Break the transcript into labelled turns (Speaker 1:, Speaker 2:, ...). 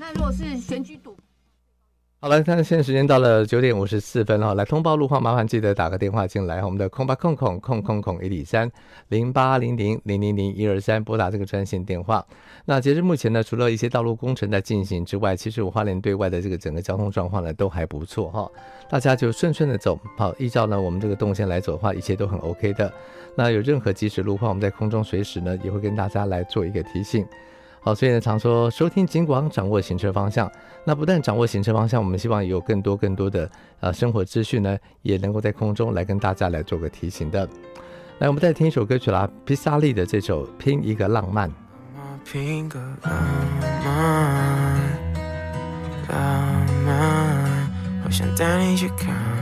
Speaker 1: 那如果是选举赌，
Speaker 2: 好了，那现在时间到了9:54哈，来通报路况，麻烦记得打个电话进来，我们的080001230800000123拨打这个专线电话。那截至目前呢，除了一些道路工程在进行之外，其实我花莲对外的这个整个交通状况呢都还不错哈，大家就顺的走，好，依照呢我们这个动线来走的话，一切都很 OK 的。那有任何即时路况，我们在空中随时呢也会跟大家来做一个提醒。好，所以呢，常说收听警广，掌握行车方向。那不但掌握行车方向，我们希望有更多的生活资讯呢，也能够在空中来跟大家来做个提醒的。来，我们再听一首歌曲啦，披萨利的这首《拼一个浪漫》。
Speaker 3: 拼个浪漫，浪漫，好想带你去看